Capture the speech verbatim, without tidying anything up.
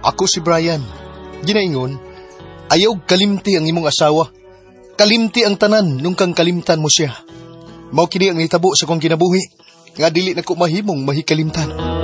Ako si Brian. Ginaingon, ayaw kalimti ang imong asawa. Kalimti ang tanan nung kang kalimtan mo siya. Mao kini ang hitabo sa kong kinabuhi, nga dili na ko mahimong mahikalimtan.